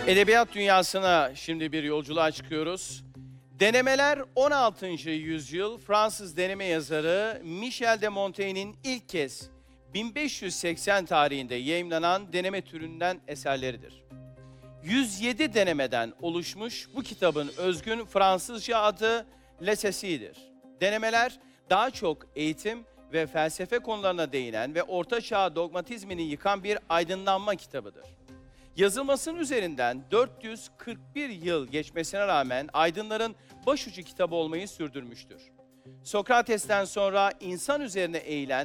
Edebiyat dünyasına şimdi bir yolculuğa çıkıyoruz. Denemeler 16. yüzyıl Fransız deneme yazarı Michel de Montaigne'in ilk kez 1580 tarihinde yayımlanan deneme türünden eserleridir. 107 denemeden oluşmuş bu kitabın özgün Fransızca adı L'Essai'dir. Denemeler daha çok eğitim ve felsefe konularına değinen ve Orta Çağ dogmatizmini yıkan bir aydınlanma kitabıdır. Yazılmasının üzerinden 441 yıl geçmesine rağmen aydınların başucu kitabı olmayı sürdürmüştür. Sokrates'ten sonra insan üzerine eğilen